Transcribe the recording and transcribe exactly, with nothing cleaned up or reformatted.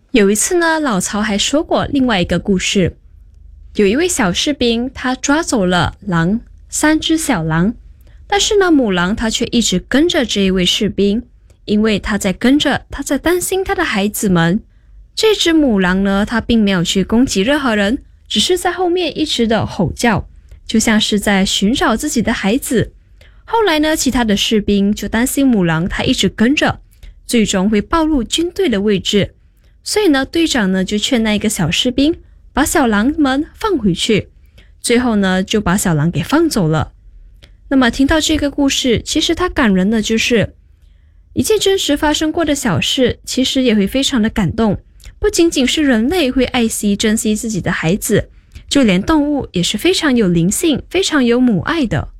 有一次呢，老曹还说过另外一个故事，有一位小士兵，他抓走了狼，三只小狼，但是呢，母狼他却一直跟着这一位士兵，因为他在跟着，他在担心他的孩子们。这只母狼呢，它并没有去攻击任何人，只是在后面一直的吼叫，就像是在寻找自己的孩子。后来呢，其他的士兵就担心母狼它一直跟着，最终会暴露军队的位置，所以呢，队长呢就劝那个小士兵把小狼们放回去，最后呢就把小狼给放走了。那么听到这个故事，其实它感人的就是一件真实发生过的小事，其实也会非常的感动。不仅仅是人类会爱惜珍惜自己的孩子，就连动物也是非常有灵性，非常有母爱的。